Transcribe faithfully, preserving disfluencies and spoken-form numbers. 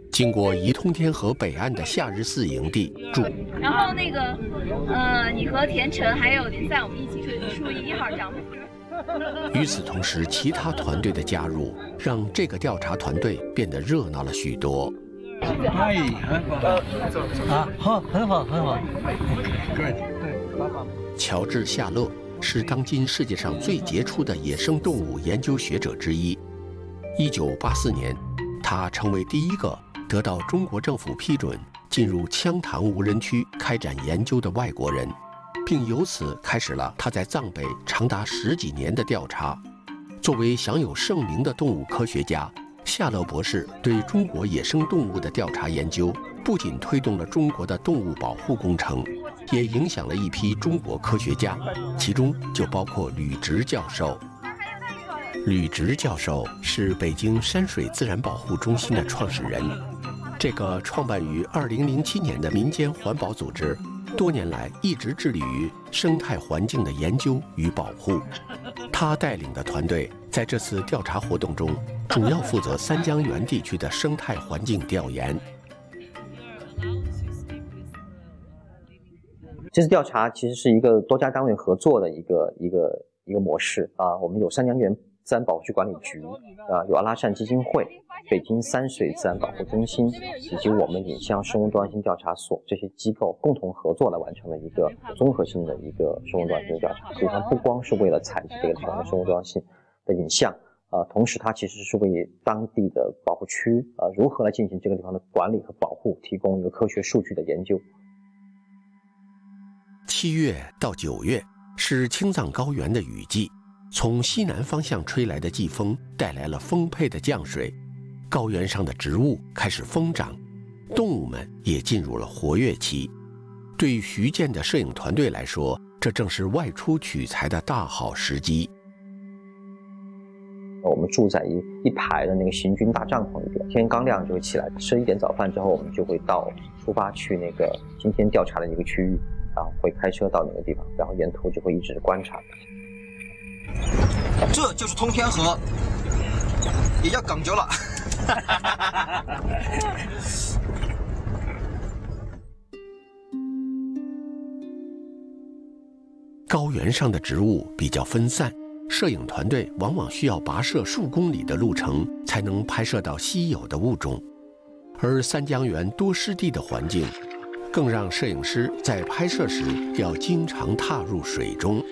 经过宜通天河北岸的夏日寺营地住。 然后那个，呃，你和田晨还有林赛，我们一起树一号帐篷。 与此同时，其他团队的加入，让这个调查团队变得热闹了许多。 哎，很好啊，好，很好，很好。对对，爸爸。 乔治·夏勒是当今世界上最杰出的野生动物研究学者之一。一九八四年，他成为第一个得到中国政府批准进入羌塘无人区开展研究的外国人，并由此开始了他在藏北长达十几年的调查。作为享有盛名的动物科学家，夏勒博士对中国野生动物的调查研究，不仅推动了中国的动物保护工程，也影响了一批中国科学家，其中就包括吕植教授。吕植教授是北京山水自然保护中心的创始人。这个创办于二零零七年的民间环保组织，多年来一直致力于生态环境的研究与保护。他带领的团队在这次调查活动中，主要负责三江源地区的生态环境调研。 这次调查其实是一个多家单位合作的一个一个一个模式啊。我们有三江源自然保护区管理局啊，有阿拉善基金会、北京山水自然保护中心以及我们影像生物多样性调查所这些机构共同合作来完成了一个综合性的一个生物多样性调查。所以它不光是为了采集这个地方的生物多样性的影像啊，同时它其实是为当地的保护区啊如何来进行这个地方的管理和保护提供一个科学数据的研究。 七月到九月是青藏高原的雨季，从西南方向吹来的季风带来了丰沛的降水，高原上的植物开始疯长，动物们也进入了活跃期。对于徐建的摄影团队来说，这正是外出取材的大好时机。 我们住在一一排的那个行军大帐篷里边，天刚亮就会起来，吃一点早饭之后，我们就会到出发去那个今天调查的一个区域，然后会开车到那个地方，然后沿途就会一直观察。 这就是通天河，也叫港九了。 高原上的植物比较分散，摄影团队往往需要跋涉数公里的路程才能拍摄到稀有的物种，而三江源多湿地的环境更让摄影师在拍摄时要经常踏入水中。